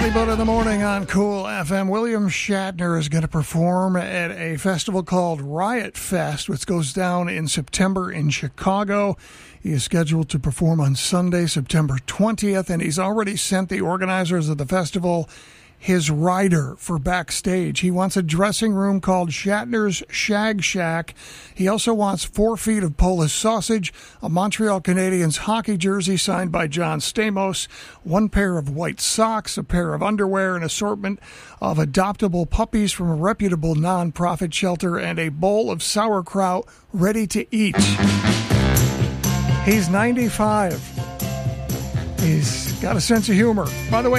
Hollywood in the morning on Cool FM. William Shatner is going to perform at a festival called Riot Fest, which goes down in September in Chicago. He is scheduled to perform on Sunday, September 20th, and he's already sent the organizers of the festival his rider for backstage. He wants a dressing room called Shatner's Shag Shack. He also wants 4 feet of Polish sausage, a Montreal Canadiens hockey jersey signed by John Stamos, 1 pair of white socks, a pair of underwear, an assortment of adoptable puppies from a reputable nonprofit shelter, and a bowl of sauerkraut ready to eat. He's 95. He's got a sense of humor. By the way,